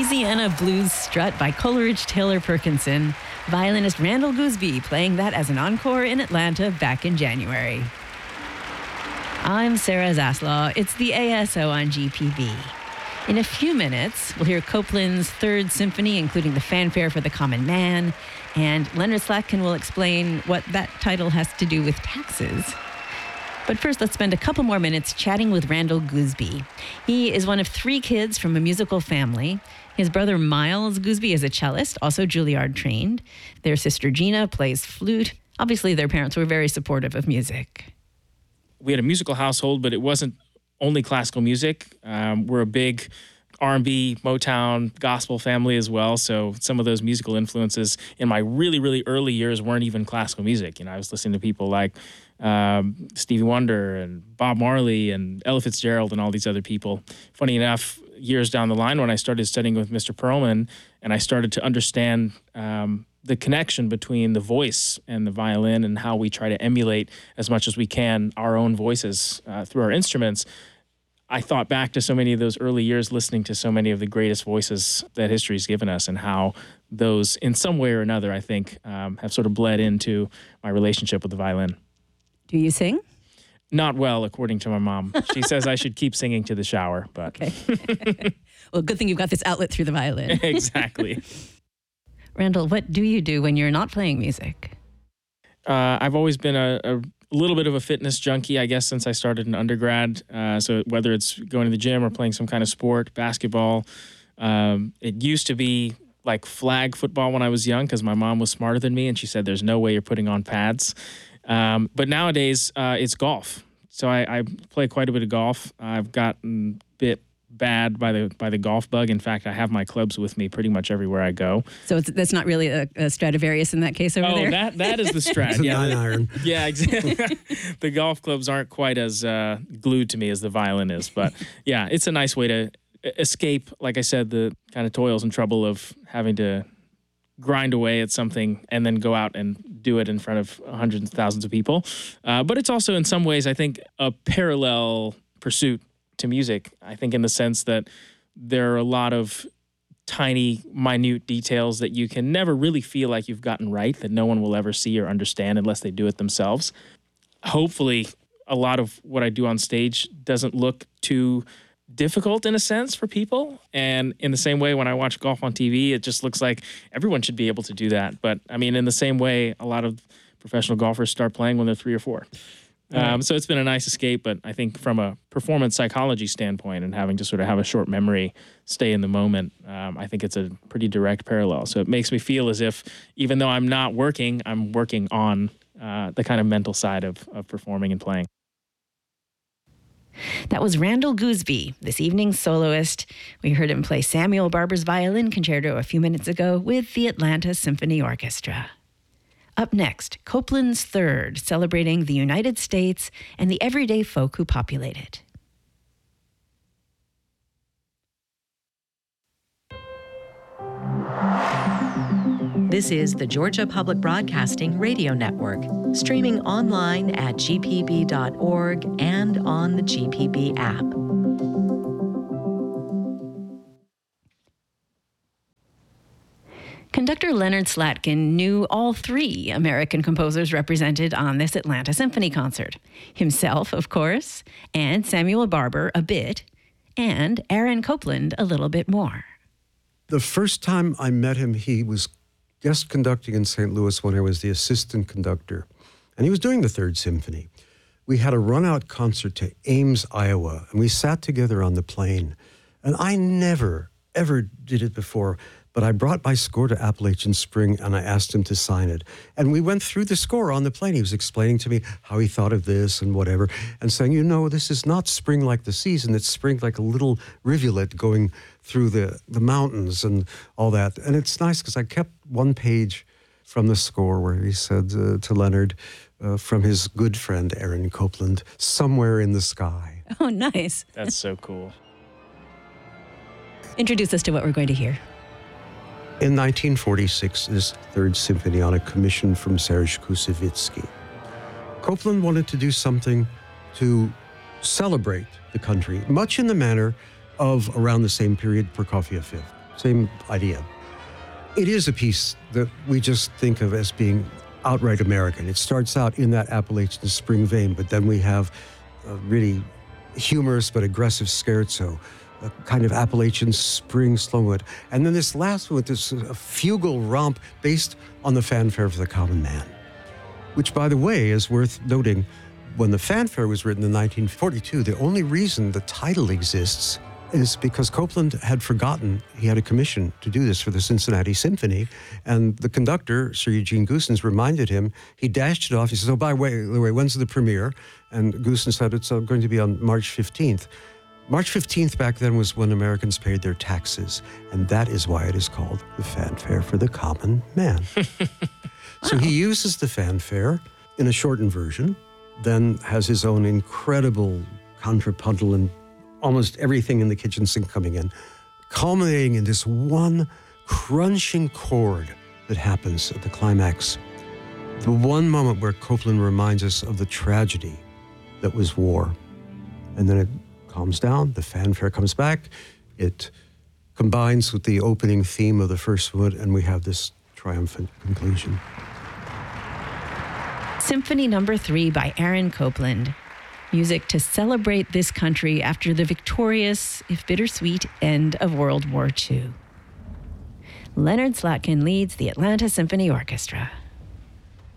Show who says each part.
Speaker 1: Louisiana Blues Strut by Coleridge Taylor Perkinson. Violinist Randall Gooseby playing that as an encore in Atlanta back in January. I'm Sarah Zaslaw. It's the ASO on GPB. In a few minutes, we'll hear Copland's Third Symphony, including the fanfare for the common man, and Leonard Slatkin will explain what that title has to do with taxes. But first, let's spend a couple more minutes chatting with Randall Gooseby. He is one of 3 kids from a musical family. His brother Miles Gooseby is a cellist, also Juilliard trained. Their sister Gina plays flute. Obviously, their parents were very supportive of music.
Speaker 2: We had a musical household, but it wasn't only classical music. We're a big R&B, Motown, gospel family as well. So some of those musical influences in my really, really early years weren't even classical music. I was listening to people like Stevie Wonder and Bob Marley and Ella Fitzgerald and all these other people. Funny enough, years down the line when I started studying with Mr. Perlman and I started to understand the connection between the voice and the violin and how we try to emulate as much as we can our own voices through our instruments, I thought back to so many of those early years listening to so many of the greatest voices that history's given us and how those, in some way or another, I think, have sort of bled into my relationship with the violin.
Speaker 1: Do you sing?
Speaker 2: Not well, according to my mom. She says I should keep singing to the shower, but...
Speaker 1: Okay. Well, good thing you've got this outlet through the violin.
Speaker 2: Exactly.
Speaker 1: Randall, what do you do when you're not playing music?
Speaker 2: I've always been a little bit of a fitness junkie, I guess, since I started in undergrad. So whether it's going to the gym or playing some kind of sport, basketball, it used to be like flag football when I was young because my mom was smarter than me and she said, there's no way you're putting on pads. But nowadays, it's golf. So I play quite a bit of golf. I've gotten a bit bad by the golf bug. In fact, I have my clubs with me pretty much everywhere I go. So
Speaker 1: that's not really a Stradivarius in that case over there?
Speaker 2: Oh, that is the Strat.
Speaker 3: It's a 9-iron.
Speaker 2: Yeah, exactly. The golf clubs aren't quite as glued to me as the violin is. But yeah, it's a nice way to escape, like I said, the kind of toils and trouble of having to grind away at something and then go out and do it in front of hundreds of thousands of people. But it's also in some ways, I think, a parallel pursuit to music. I think in the sense that there are a lot of tiny, minute details that you can never really feel like you've gotten right, that no one will ever see or understand unless they do it themselves. Hopefully, a lot of what I do on stage doesn't look too difficult in a sense for people. And in the same way, when I watch golf on TV, it just looks like everyone should be able to do that. But I mean, in the same way, a lot of professional golfers start playing when they're 3 or 4. So it's been a nice escape, but I think from a performance psychology standpoint and having to sort of have a short memory, stay in the moment, I think it's a pretty direct parallel. So it makes me feel as if even though I'm not working, I'm working on the kind of mental side of performing and playing.
Speaker 1: That was Randall Gooseby, this evening's soloist. We heard him play Samuel Barber's Violin Concerto a few minutes ago with the Atlanta Symphony Orchestra. Up next, Copland's Third, celebrating the United States and the everyday folk who populate it.
Speaker 4: This is the Georgia Public Broadcasting Radio Network, streaming online at gpb.org and on the GPB app.
Speaker 1: Conductor Leonard Slatkin knew all 3 American composers represented on this Atlanta Symphony concert. Himself, of course, and Samuel Barber a bit, and Aaron Copland a little bit more.
Speaker 3: The first time I met him, he was guest conducting in St. Louis when I was the assistant conductor, and he was doing the Third Symphony. We had a run-out concert to Ames, Iowa, and we sat together on the plane, and I never, ever did it before. But I brought my score to Appalachian Spring, and I asked him to sign it. And we went through the score on the plane. He was explaining to me how he thought of this and whatever, and saying, this is not spring like the season. It's spring like a little rivulet going through the mountains and all that. And it's nice because I kept one page from the score where he said to Leonard, from his good friend Aaron Copland, "Somewhere in the Sky."
Speaker 1: Oh, nice.
Speaker 2: That's so cool.
Speaker 1: Introduce us to what we're going to hear.
Speaker 3: In 1946, this Third Symphony on a commission from Serge Koussevitzky. Copland wanted to do something to celebrate the country, much in the manner of, around the same period, Prokofiev Fifth. Same idea. It is a piece that we just think of as being outright American. It starts out in that Appalachian spring vein, but then we have a really humorous but aggressive scherzo, a kind of Appalachian spring slowwood. And then this last one, this a fugal romp based on the fanfare for the common man, which, by the way, is worth noting. When the fanfare was written in 1942, the only reason the title exists is because Copland had forgotten he had a commission to do this for the Cincinnati Symphony, and the conductor, Sir Eugene Goossens, reminded him. He dashed it off. He says, "Oh, by the way, when's the premiere?" And Goossens said, "It's going to be on March 15th." March 15th back then was when Americans paid their taxes, and that is why it is called the fanfare for the common man. So he uses the fanfare in a shortened version, then has his own incredible contrapuntal and almost everything in the kitchen sink coming in, culminating in this one crunching chord that happens at the climax. The one moment where Copland reminds us of the tragedy that was war. And then it calms down, the fanfare comes back, it combines with the opening theme of the first one, and we have this triumphant conclusion.
Speaker 1: Symphony No. 3 by Aaron Copland. Music to celebrate this country after the victorious, if bittersweet, end of World War II. Leonard Slatkin leads the Atlanta Symphony Orchestra.